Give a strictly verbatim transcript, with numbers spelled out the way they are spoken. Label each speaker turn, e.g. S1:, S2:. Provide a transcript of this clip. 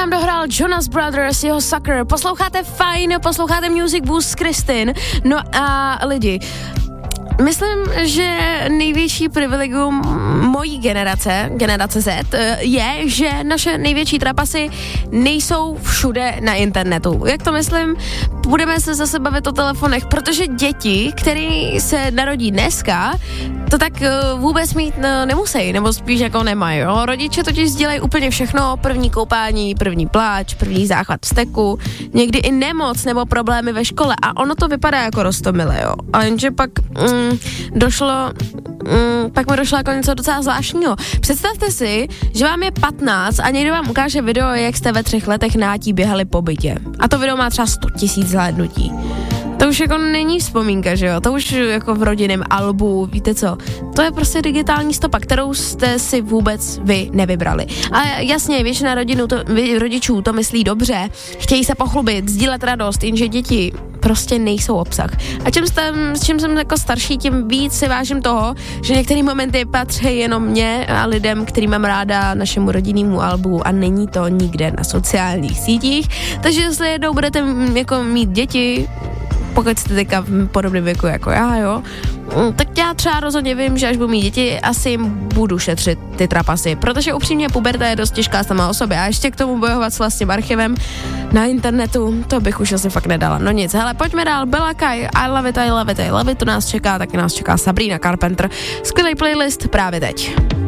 S1: nám dohrál Jonas Brothers, jeho Sucker. Posloucháte Fajn, posloucháte Music Boost s Kristin. No a lidi, myslím, že největší privilegium mojí generace, generace Z, je, že naše největší trapasy nejsou všude na internetu. Jak to myslím? Budeme se zase bavit o telefonech, protože děti, které se narodí dneska, to tak vůbec mít nemusí, nebo spíš jako nemají. Jo? Rodiče totiž sdělají úplně všechno, první koupání, první pláč, první záchvat vzteku, někdy i nemoc nebo problémy ve škole a ono to vypadá jako roztomile, jo. A jenže pak mm, došlo, mm, pak mi došlo jako něco docela zvláštního. Představte si, že vám je patnáct a někdo vám ukáže video, jak jste ve třech letech nátí běhali po bytě. A to video má třeba sto tisíc zhlédnutí. To už jako není vzpomínka, že jo, to už jako v rodinném albu, víte co, to je prostě digitální stopa, kterou jste si vůbec vy nevybrali. A jasně, většina rodinu to, rodičů to myslí dobře, chtějí se pochlubit, sdílet radost, jenže děti prostě nejsou obsah. A čím jsem, čím jsem jako starší, tím víc si vážím toho, že některé momenty patří jenom mě a lidem, který mám ráda, našemu rodinnému albu a není to nikde na sociálních sítích. Takže jestli jednou budete jako mít děti, pokud jste teďka v podobném věku jako já, jo, tak já třeba rozhodně vím, že až budu mít děti, asi jim budu šetřit ty trapasy, protože upřímně puberta je dost těžká sama o sobě a ještě k tomu bojovat s vlastním archivem na internetu, to bych už asi fakt nedala. No nic, hele, pojďme dál, Bella Kai, I love it, I love it, I love it, to nás čeká, taky nás čeká Sabrina Carpenter, skvělý playlist právě teď.